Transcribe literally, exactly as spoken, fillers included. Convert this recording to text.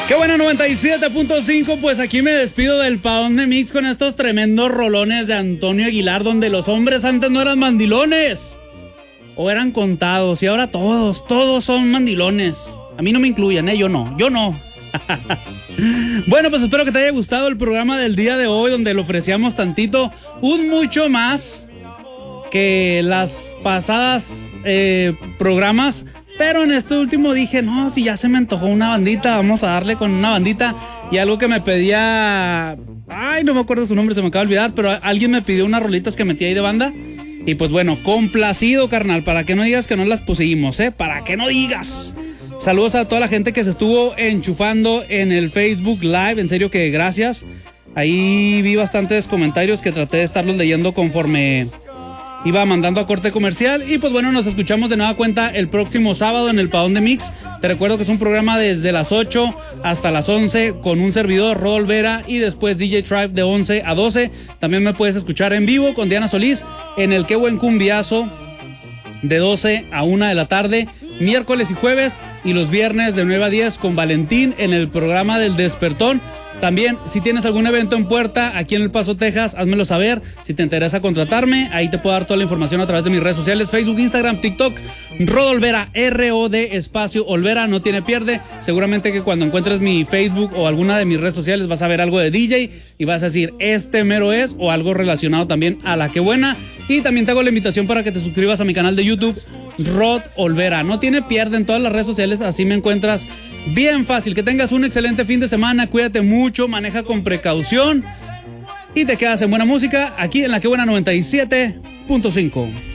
Qué buena noventa y siete punto cinco, pues aquí me despido del Paón de Mix con estos tremendos rolones de Antonio Aguilar, donde los hombres antes no eran mandilones, o eran contados, y ahora todos, todos son mandilones. A mí no me incluyen, ¿eh? Yo no, yo no. Bueno, pues espero que te haya gustado el programa del día de hoy, donde le ofrecíamos tantito, un mucho más que las pasadas eh, programas. Pero en este último dije, no, si ya se me antojó una bandita, vamos a darle con una bandita. Y algo que me pedía, ay, no me acuerdo su nombre, se me acaba de olvidar, pero alguien me pidió unas rolitas que metí ahí de banda. Y pues bueno, complacido, carnal, para que no digas que no las pusimos, ¿eh? Para que no digas. Saludos a toda la gente que se estuvo enchufando en el Facebook Live, en serio que gracias. Ahí vi bastantes comentarios que traté de estarlos leyendo conforme iba mandando a corte comercial. Y pues bueno, nos escuchamos de nueva cuenta el próximo sábado en el Paón de Mix. Te recuerdo que es un programa desde las ocho hasta las once con un servidor, Rol Vera, y después D J Tribe de once a doce. También me puedes escuchar en vivo con Diana Solís en el Qué Buen Cumbiazo de doce a una de la tarde, miércoles y jueves, y los viernes de nueve a diez con Valentín en el programa del Despertón. También, si tienes algún evento en puerta aquí en El Paso, Texas, házmelo saber. Si te interesa contratarme, ahí te puedo dar toda la información a través de mis redes sociales, Facebook, Instagram, TikTok, Rod Olvera, R O D espacio Olvera, no tiene pierde. Seguramente que cuando encuentres mi Facebook o alguna de mis redes sociales vas a ver algo de D J y vas a decir, este mero es, o algo relacionado también a La Que Buena. Y también te hago la invitación para que te suscribas a mi canal de YouTube, Rod Olvera. No tiene pierde en todas las redes sociales, así me encuentras bien fácil. Que tengas un excelente fin de semana, cuídate mucho, maneja con precaución y te quedas en buena música aquí en La Que Buena noventa y siete punto cinco.